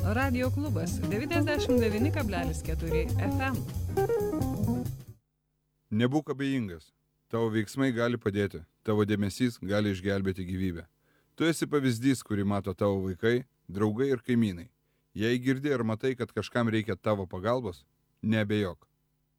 Radio klubas 99,4 FM. Nebūk abejingas. Tavo veiksmai gali padėti. Tavo dėmesys gali išgelbėti gyvybę. Tu esi pavyzdys, kurį mato tavo vaikai, draugai ir kaimynai. Jei girdi ar matai, kad kažkam reikia tavo pagalbos, neabejok.